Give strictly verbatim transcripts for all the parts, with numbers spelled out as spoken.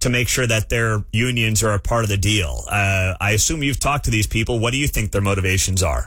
to make sure that their unions are a part of the deal. Uh, I assume you've talked to these people. What do you think their motivations are?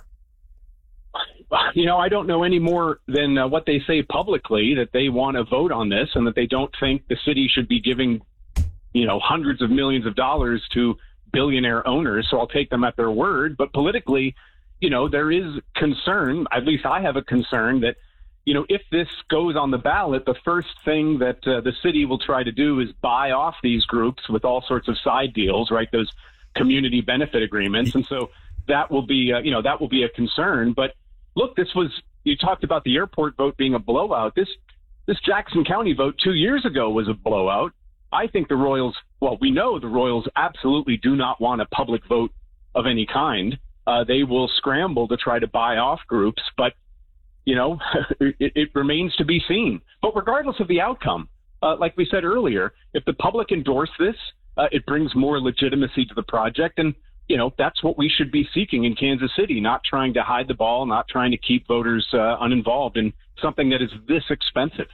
You know, I don't know any more than uh, what they say publicly, that they want to vote on this and that they don't think the city should be giving, you know, hundreds of millions of dollars to billionaire owners. So I'll take them at their word. But politically, you know, there is concern, at least I have a concern that, you know, if this goes on the ballot, the first thing that uh, the city will try to do is buy off these groups with all sorts of side deals, right? Those community benefit agreements. And so that will be, uh, you know, that will be a concern. But look, this was, you talked about the airport vote being a blowout. This, this Jackson County vote two years ago was a blowout. I think the Royals, well, we know the Royals absolutely do not want a public vote of any kind. Uh, they will scramble to try to buy off groups, but you know, it, it remains to be seen. But regardless of the outcome, uh, like we said earlier, if the public endorse this, uh, it brings more legitimacy to the project. And, you know, that's what we should be seeking in Kansas City, not trying to hide the ball, not trying to keep voters uh, uninvolved in something that is this expensive.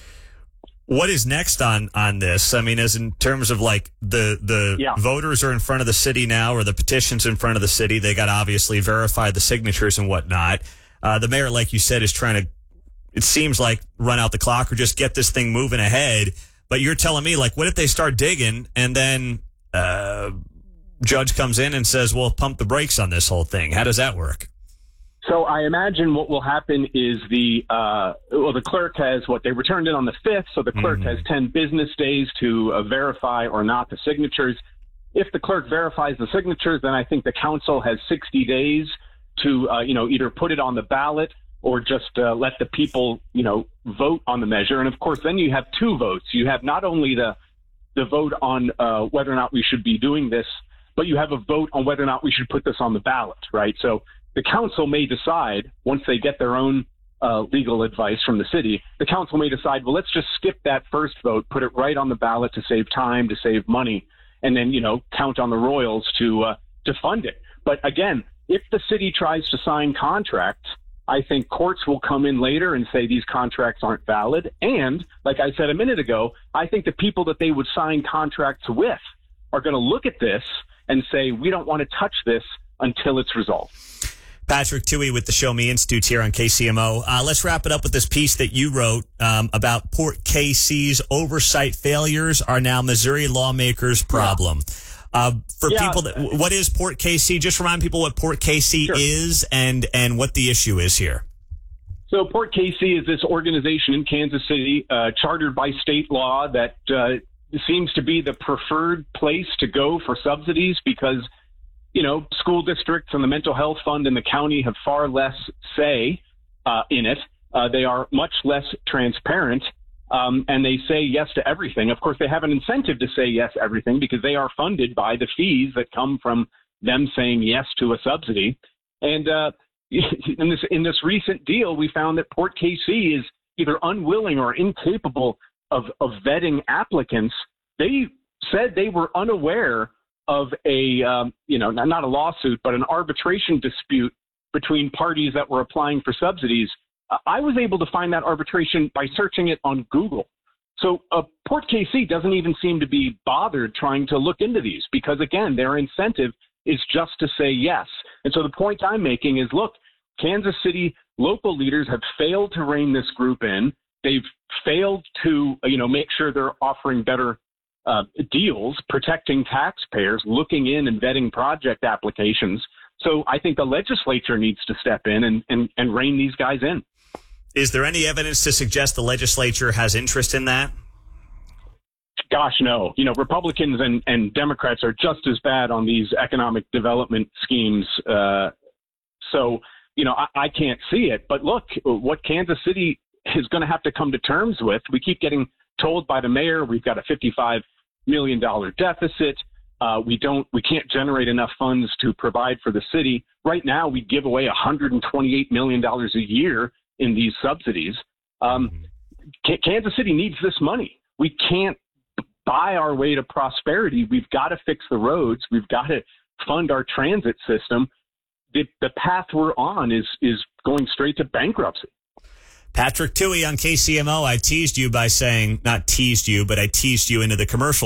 What is next on, on this? I mean, as in terms of like the, the yeah. voters are in front of the city now, or the petition's in front of the city. They got to obviously verify the signatures and whatnot. Uh, the mayor, like you said, is trying to, it seems like, run out the clock or just get this thing moving ahead. But you're telling me, like, what if they start digging and then uh judge comes in and says, well, pump the brakes on this whole thing? How does that work? So I imagine what will happen is the, uh, well, the clerk has what they returned in on the fifth. So the clerk mm-hmm. has ten business days to uh, verify or not the signatures. If the clerk verifies the signatures, then I think the council has sixty days to, uh, you know, either put it on the ballot or just uh, let the people, you know, vote on the measure. And of course, then you have two votes. You have not only the, the vote on uh, whether or not we should be doing this, but you have a vote on whether or not we should put this on the ballot, right? So the council may decide, once they get their own uh, legal advice from the city, the council may decide, well, let's just skip that first vote, put it right on the ballot to save time, to save money, and then, you know, count on the Royals to uh, to fund it. But again, if the city tries to sign contracts, I think courts will come in later and say these contracts aren't valid. And like I said a minute ago, I think the people that they would sign contracts with are going to look at this and say, we don't want to touch this until it's resolved. Patrick Tuohy with the Show Me Institute here on K C M O. Uh, let's wrap it up with this piece that you wrote um, about Port K C's oversight failures are now Missouri lawmakers' problem. Yeah. Uh, for yeah. people, that, what is Port K C? Just remind people what Port K C sure. is and, and what the issue is here. So Port K C is this organization in Kansas City, uh, chartered by state law, that uh, seems to be the preferred place to go for subsidies because, you know, school districts and the mental health fund in the county have far less say uh, in it. Uh, they are much less transparent. Um, and they say yes to everything. Of course, they have an incentive to say yes to everything because they are funded by the fees that come from them saying yes to a subsidy. And uh, in this in this recent deal, we found that Port K C is either unwilling or incapable of, of vetting applicants. They said they were unaware of a, um, you know, not a lawsuit, but an arbitration dispute between parties that were applying for subsidies. I was able to find that arbitration by searching it on Google. So uh, Port K C doesn't even seem to be bothered trying to look into these because, again, their incentive is just to say yes. And so the point I'm making is, look, Kansas City local leaders have failed to rein this group in. They've failed to, you know, make sure they're offering better uh, deals, protecting taxpayers, looking in and vetting project applications. So I think the legislature needs to step in and, and, and rein these guys in. Is there any evidence to suggest the legislature has interest in that? Gosh, no. You know, Republicans and, and Democrats are just as bad on these economic development schemes. Uh, so, you know, I, I can't see it. But look, what Kansas City is going to have to come to terms with, we keep getting told by the mayor, we've got a fifty-five million dollars deficit. Uh, we don't, we can't generate enough funds to provide for the city. Right now, we give away one hundred twenty-eight million dollars a year in these subsidies. Um, K- Kansas City needs this money. We can't buy our way to prosperity. We've got to fix the roads. We've got to fund our transit system. The, the path we're on is is going straight to bankruptcy. Patrick Tuohy on K C M O. I teased you by saying, not teased you, but I teased you into the commercial.